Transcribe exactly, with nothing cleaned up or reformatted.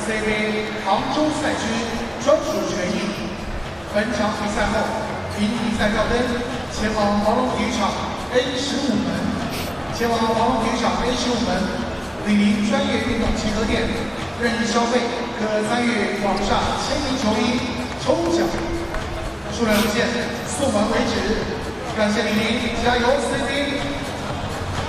C B 杭州赛区专属权益。本场比赛后，因比赛吊灯前往华龙体育场 A 十五门，前往华龙体育场 A 十五门，李宁专业运动集合店任意消费可参与网上签名球衣抽奖，数量有限，送完为止。感谢李宁，加油 C B！